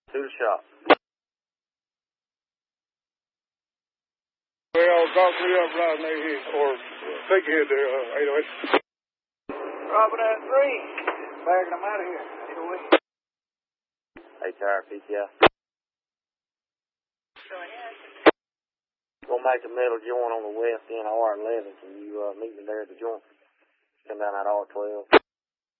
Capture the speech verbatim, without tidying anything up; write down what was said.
To the shop. Well, talk me up right now here, or take your head there, uh, eight oh eight. Dropping at three. Bagging them out of here. eight oh eight. H R, P T I. Go ahead. Gonna make a metal joint on the west end of R eleven. Can you uh, meet me there at the joint? Come down at R twelve.